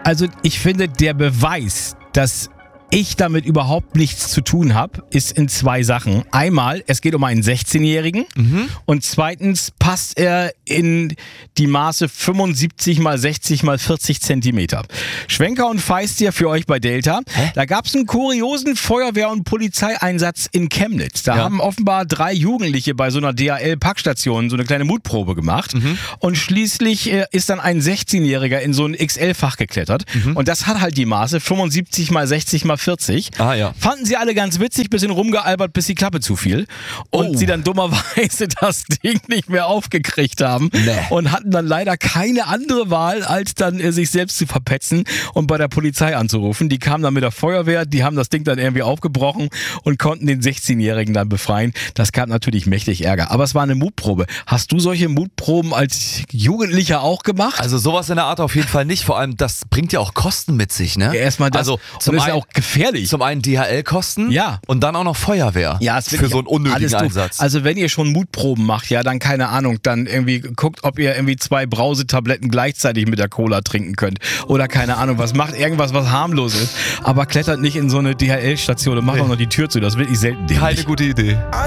Also ich finde, der Beweis, dass ich damit überhaupt nichts zu tun habe, ist in zwei Sachen. Einmal, es geht um einen 16-Jährigen und zweitens passt er in die Maße 75 mal 60 mal 40 Zentimeter. Schwenker und Feist für euch bei Delta. Da gab es einen kuriosen Feuerwehr- und Polizeieinsatz in Chemnitz. Da haben offenbar 3 Jugendliche bei so einer DHL-Packstation so eine kleine Mutprobe gemacht und schließlich ist dann ein 16-Jähriger in so ein XL-Fach geklettert und das hat halt die Maße 75 mal 60 mal 40. Fanden sie alle ganz witzig, bisschen rumgealbert, bis die Klappe zufiel. Und sie dann dummerweise das Ding nicht mehr aufgekriegt haben. Und hatten dann leider keine andere Wahl, als dann sich selbst zu verpetzen und bei der Polizei anzurufen. Die kamen dann mit der Feuerwehr, die haben das Ding dann irgendwie aufgebrochen und konnten den 16-Jährigen dann befreien. Das gab natürlich mächtig Ärger. Aber es war eine Mutprobe. Hast du solche Mutproben als Jugendlicher auch gemacht? Also sowas in der Art auf jeden Fall nicht. Vor allem, das bringt ja auch Kosten mit sich, ne? Ja, erstmal das. Also zum ist ja auch gefährlich. Zum einen DHL-Kosten und dann auch noch Feuerwehr. Ja, es für so einen unnötigen Einsatz. Also wenn ihr schon Mutproben macht, ja, dann keine Ahnung, dann irgendwie guckt, ob ihr irgendwie 2 Brausetabletten gleichzeitig mit der Cola trinken könnt. Oder keine Ahnung, was macht irgendwas, was harmlos ist. Aber klettert nicht in so eine DHL-Station und macht auch noch die Tür zu. Das ist wirklich selten dämlich. Keine gute Idee.